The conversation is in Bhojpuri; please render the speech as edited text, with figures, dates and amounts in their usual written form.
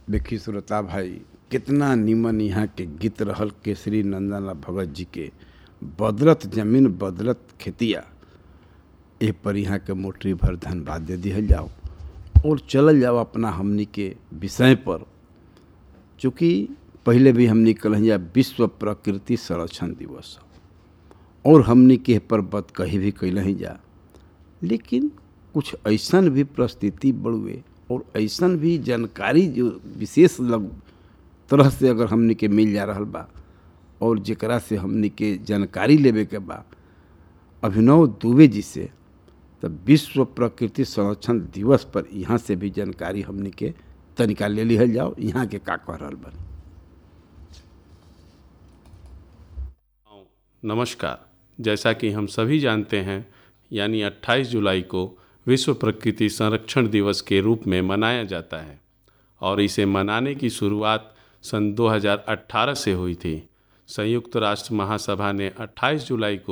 देखी श्रोता भाई, कितना निमन यहाँ के गीत रहल केसरी नंदनलाल भगत जी के, बदलत जमीन बदलत खेतिया, ए पर यहाँ के मोटरी भर धन्यवाद दे दिहल जाओ और चलल जाओ अपना हमनी के विषय पर। चूँकि पहले भी हमनी कहल विश्व प्रकृति संरक्षण दिवस और हमनी के पर बात कही भी कैल ही जा, लेकिन कुछ ऐसन भी परिस्थिति बड़ुए और ऐसन भी जानकारी जो विशेष तरह से अगर हमनी के मिल जा रहल बा और जेकरा से हमनी के जानकारी लेवे के बा अभिनव दुबे जी से, तब विश्व प्रकृति संरक्षण दिवस पर यहाँ से भी जानकारी हमनी के तनिका ले लिहल जाओ। यहाँ के का कह रहल बनी। नमस्कार। जैसा कि हम सभी जानते हैं, यानी 28 जुलाई को विश्व प्रकृति संरक्षण दिवस के रूप में मनाया जाता है और इसे मनाने की शुरुआत सन 2018 से हुई थी। संयुक्त राष्ट्र महासभा ने 28 जुलाई को